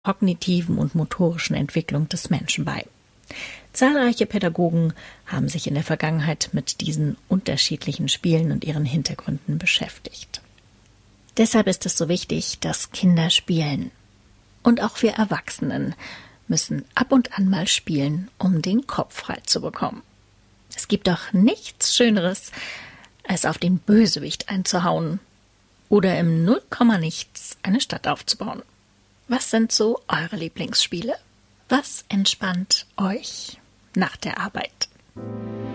kognitiven und motorischen Entwicklung des Menschen bei. Zahlreiche Pädagogen haben sich in der Vergangenheit mit diesen unterschiedlichen Spielen und ihren Hintergründen beschäftigt. Deshalb ist es so wichtig, dass Kinder spielen. Und auch wir Erwachsenen müssen ab und an mal spielen, um den Kopf frei zu bekommen. Es gibt doch nichts Schöneres, als auf den Bösewicht einzuhauen oder im Nullkommanichts eine Stadt aufzubauen. Was sind so eure Lieblingsspiele? Was entspannt euch nach der Arbeit?